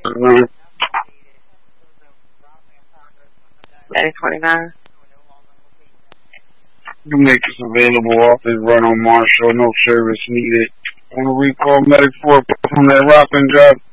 Daddy 29. You make this available off this run on Marshall. No service needed. On a recall medic 4 from that rock and drop.